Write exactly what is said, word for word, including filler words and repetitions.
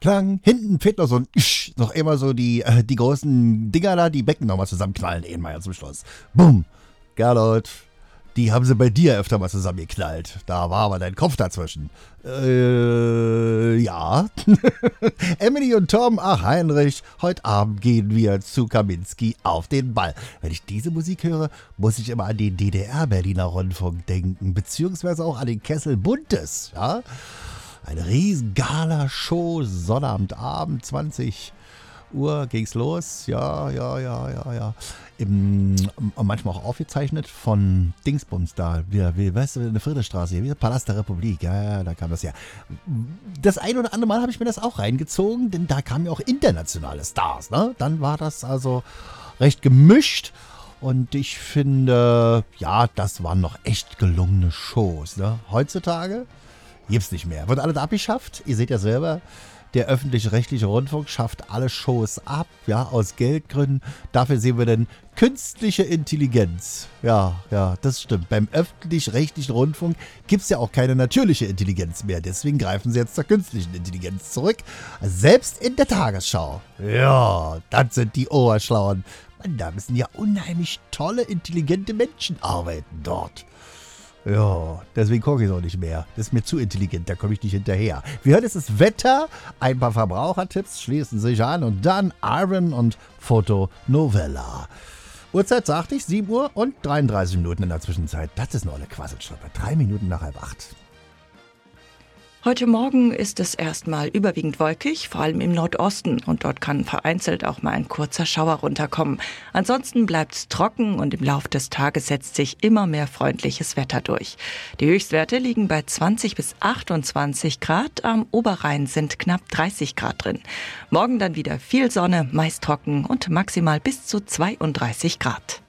klang. Hinten fehlt noch so ein Isch, noch immer so die, äh, die großen Dinger da, die Becken nochmal zusammenknallen, Ehenmeier zum Schluss. Bumm. Gerlold, die haben sie bei dir öfter mal zusammengeknallt. Da war aber dein Kopf dazwischen. Äh, ja. Emily und Tom, ach Heinrich, heute Abend gehen wir zu Kaminski auf den Ball. Wenn ich diese Musik höre, muss ich immer an den D D R-Berliner Rundfunk denken, beziehungsweise auch an den Kessel Buntes, ja. Eine riesen Gala-Show, Sonnabendabend, zwanzig Uhr ging's los. Ja, ja, ja, ja, ja. Im, manchmal auch aufgezeichnet von Dingsbums da. Wie, wie, weißt du, eine Friedrichstraße hier, wie der Palast der Republik. Ja, ja, da kam das ja. Das ein oder andere Mal habe ich mir das auch reingezogen, denn da kamen ja auch internationale Stars, ne? Dann war das also recht gemischt. Und ich finde, ja, das waren noch echt gelungene Shows, ne? Heutzutage gibt's nicht mehr. Wird alles abgeschafft. Ihr seht ja selber, der öffentlich-rechtliche Rundfunk schafft alle Shows ab, ja, aus Geldgründen. Dafür sehen wir dann künstliche Intelligenz. Ja, ja, das stimmt. Beim öffentlich-rechtlichen Rundfunk gibt's ja auch keine natürliche Intelligenz mehr. Deswegen greifen sie jetzt zur künstlichen Intelligenz zurück. Selbst in der Tagesschau. Ja, das sind die Oberschlauen. Mann, da müssen ja unheimlich tolle, intelligente Menschen arbeiten dort. Ja, deswegen gucke ich es auch nicht mehr. Das ist mir zu intelligent, da komme ich nicht hinterher. Wir hören jetzt das Wetter, ein paar Verbrauchertipps schließen sich an und dann Iron und Foto Novella. Uhrzeit sagte ich, sieben Uhr und dreiunddreißig Minuten in der Zwischenzeit. Das ist nur eine Quasselschrippe. Drei Minuten nach halb acht. Heute Morgen ist es erstmal überwiegend wolkig, vor allem im Nordosten. Und dort kann vereinzelt auch mal ein kurzer Schauer runterkommen. Ansonsten bleibt es trocken und im Lauf des Tages setzt sich immer mehr freundliches Wetter durch. Die Höchstwerte liegen bei zwanzig bis achtundzwanzig Grad. Am Oberrhein sind knapp dreißig Grad drin. Morgen dann wieder viel Sonne, meist trocken und maximal bis zu zweiunddreißig Grad.